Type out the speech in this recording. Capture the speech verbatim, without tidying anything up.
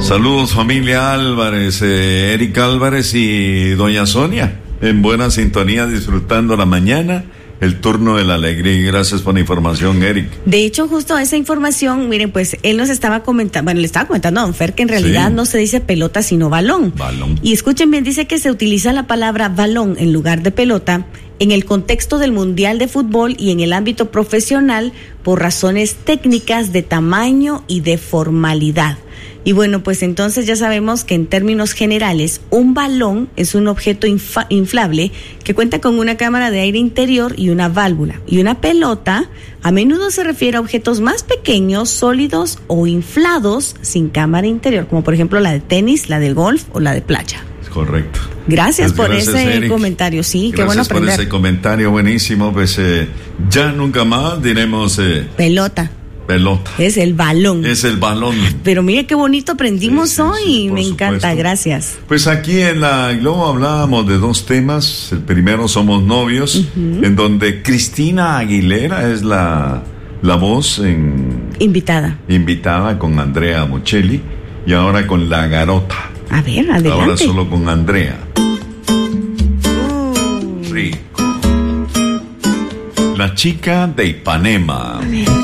Saludos familia Álvarez, eh, Eric Álvarez y doña Sonia, en buena sintonía, disfrutando la mañana, el turno de la alegría. Y gracias por la información, Eric. De hecho, justo esa información, miren, pues él nos estaba comentando, bueno, le estaba comentando a don Fer que en realidad sí. no se dice pelota sino balón. Balón. Y escuchen bien, dice que se utiliza la palabra balón en lugar de pelota en el contexto del Mundial de Fútbol y en el ámbito profesional por razones técnicas de tamaño y de formalidad. Y bueno, pues entonces ya sabemos que en términos generales, un balón es un objeto infa- inflable que cuenta con una cámara de aire interior y una válvula. Y una pelota a menudo se refiere a objetos más pequeños, sólidos o inflados sin cámara interior, como por ejemplo la de tenis, la del golf o la de playa. Correcto. Gracias pues por gracias, ese Eric. comentario, sí, gracias qué bueno aprender. Gracias por ese comentario buenísimo, pues eh, ya nunca más diremos... Eh, pelota. Pelota. Es el balón. Es el balón. Pero mire qué bonito aprendimos sí, sí, hoy, sí, me encanta, supuesto. Gracias. Pues aquí en la Globo hablábamos de dos temas. El primero, Somos Novios, uh-huh. en donde Cristina Aguilera es la, la voz en, invitada. Invitada con Andrea Bocelli y ahora con La Garota. A ver, adelante. Ahora solo con Andrea. Uh. Rico. La chica de Ipanema.